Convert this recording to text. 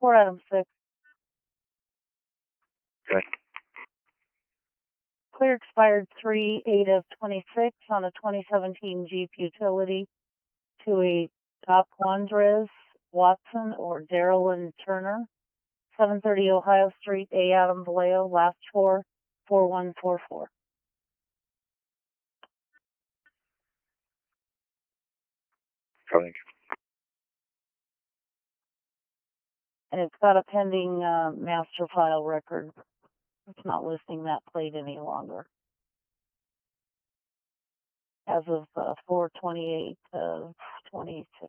For item 6, Okay. clear expired 3/8 of 26 on a 2017 Jeep Utility to a Doc Wandres, Watson, or Darylyn Turner, 730 Ohio Street, A. Adam Vallejo, last four, 4144. Thank you. And it's got a pending master file record. It's not listing that plate any longer. As of 4/28 of 26.